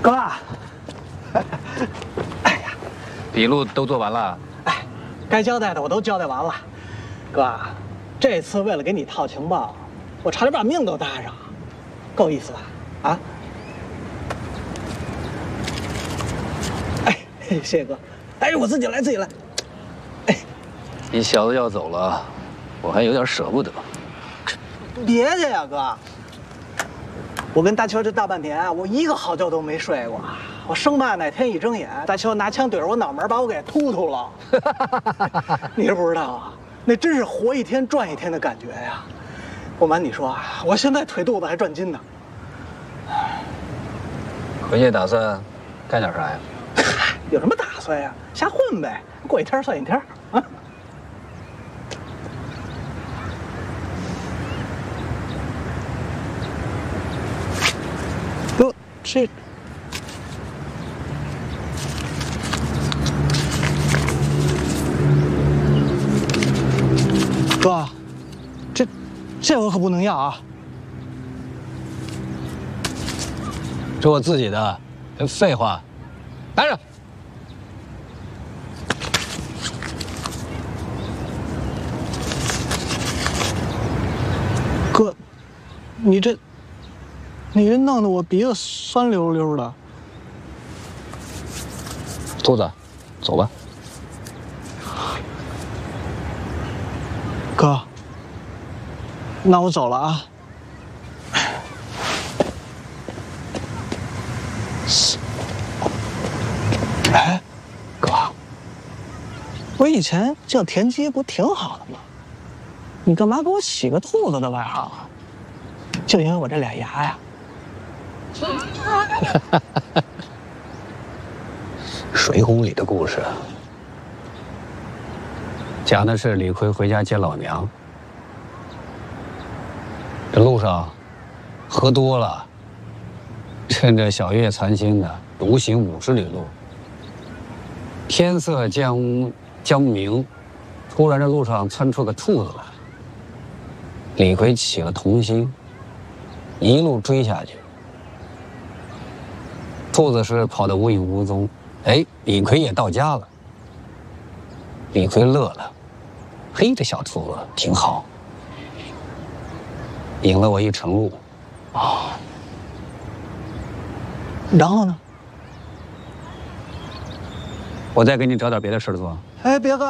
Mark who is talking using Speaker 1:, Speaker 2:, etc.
Speaker 1: 哥，哎呀，
Speaker 2: 笔录都做完了。
Speaker 1: 哎，该交代的我都交代完了。哥，这次为了给你套情报，我差点把命都搭上，够意思吧？啊？哎，谢谢哥。哎，我自己来，自己来。哎，
Speaker 2: 你小子要走了，我还有点舍不得。
Speaker 1: 别介呀，哥。我跟大秋这大半天，我一个好觉都没睡过，我生怕哪天一睁眼，大秋拿枪对着我脑门把我给突突了。你是不知道啊，那真是活一天赚一天的感觉呀！不瞒你说啊，我现在腿肚子还转筋呢。
Speaker 2: 回去打算干点啥呀？
Speaker 1: 有什么打算呀？瞎混呗，过一天算一天啊。哟，这哥，这我可不能要啊！
Speaker 2: 这我自己的，废话，拿着。
Speaker 1: 哥，你这弄得我鼻子酸溜溜的。
Speaker 2: 兔子，走吧。
Speaker 1: 哥，那我走了啊。哎，哥，我以前叫田鸡不挺好的吗？你干嘛给我起个兔子的外号啊？就因为我这俩牙呀？
Speaker 2: 水浒里的故事，讲的是李逵回家接老娘，这路上喝多了，趁着小月残星的独行50里路，天色将明，突然这路上窜出个兔子来，李逵起了童心，一路追下去。兔子是跑得无影无踪，哎，李逵也到家了。李逵乐了，嘿，这小兔子挺好，引了我一程路。
Speaker 1: 哦，然后呢？
Speaker 2: 我再给你找点别的事做。
Speaker 1: 哎，别哥。